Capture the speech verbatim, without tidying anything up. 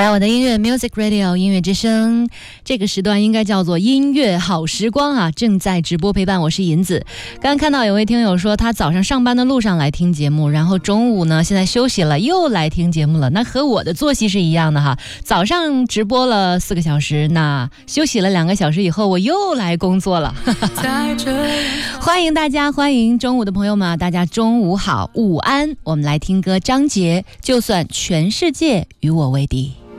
来我的音乐 Music Radio 音乐之声，这个时段应该叫做音乐好时光啊，正在直播陪伴，我是银子。刚刚看到有位听友说他早上上班的路上来听节目，然后中午呢现在休息了又来听节目了，那和我的作息是一样的哈。早上直播了四个小时，那休息了两个小时以后我又来工作了欢迎大家，欢迎中午的朋友们，大家中午好，午安。我们来听歌，张杰，就算全世界与我为敌。